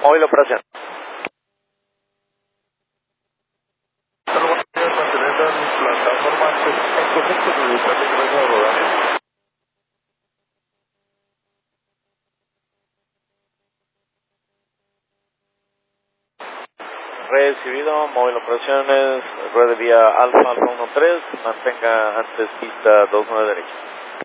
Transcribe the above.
Móvil operación. Recibido, móvil operaciones, red vía Alfa 13, mantenga antes pista 29 derecha.